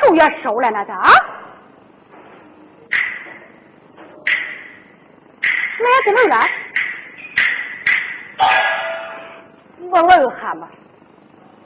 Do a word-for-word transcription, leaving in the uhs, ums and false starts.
六月收了那个啊？来，这门来，我我又喊吧。